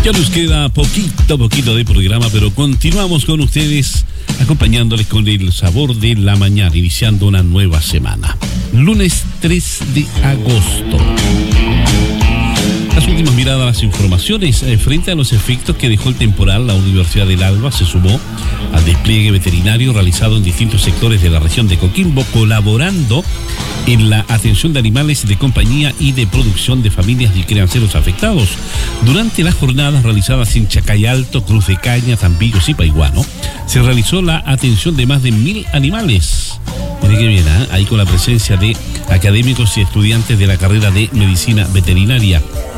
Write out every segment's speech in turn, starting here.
Ya nos queda poquito de programa, pero continuamos con ustedes, acompañándoles con el sabor de la mañana, iniciando una nueva semana. Lunes 3 de agosto. Las últimas miradas a las informaciones. Frente a los efectos que dejó el temporal, la Universidad del Alba se sumó al despliegue veterinario realizado en distintos sectores de la región de Coquimbo, colaborando en la atención de animales de compañía y de producción de familias y crianceros afectados. Durante las jornadas realizadas en Chacay Alto, Cruz de Caña, Tambillos y Paiguano, se realizó la atención de más de 1000 animales. Mire qué bien, ahí con la presencia de académicos y estudiantes de la carrera de medicina veterinaria.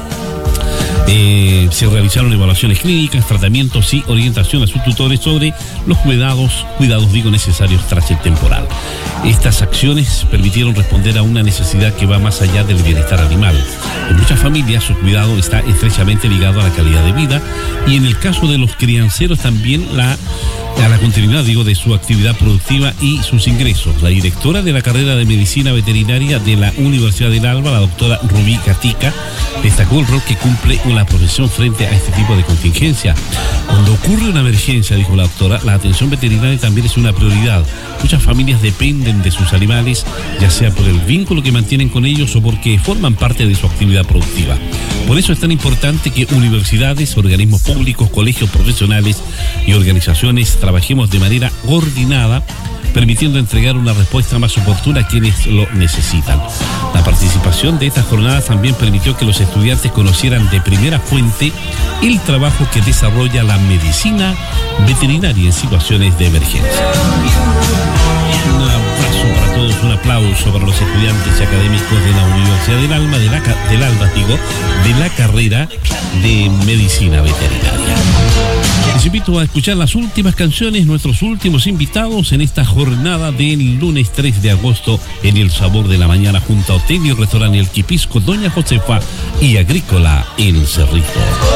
Se realizaron evaluaciones clínicas, tratamientos y orientación a sus tutores sobre los cuidados necesarios tras el temporal. Estas acciones permitieron responder a una necesidad que va más allá del bienestar animal. En muchas familias su cuidado está estrechamente ligado a la calidad de vida y en el caso de los crianceros también a la continuidad, de su actividad productiva y sus ingresos. La directora de la carrera de medicina veterinaria de la Universidad del Alba, la doctora Rubí Gatica, destacó el rol que cumple la profesión frente a este tipo de contingencia. Cuando ocurre una emergencia, dijo la doctora, la atención veterinaria también es una prioridad. Muchas familias dependen de sus animales, ya sea por el vínculo que mantienen con ellos o porque forman parte de su actividad productiva. Por eso es tan importante que universidades, organismos públicos, colegios profesionales y organizaciones trabajemos de manera coordinada, permitiendo entregar una respuesta más oportuna a quienes lo necesitan. La participación de estas jornadas también permitió que los estudiantes conocieran de primera fuente el trabajo que desarrolla la medicina veterinaria en situaciones de emergencia. Un abrazo para todos, un aplauso para los estudiantes y académicos de la Universidad del Alba, de la carrera de medicina veterinaria. Les invito a escuchar las últimas canciones, nuestros últimos invitados en esta jornada del lunes 3 de agosto en El Sabor de la Mañana, junto a Hotel y Restaurante El Quipisco, Doña Josefa y Agrícola El Cerrito.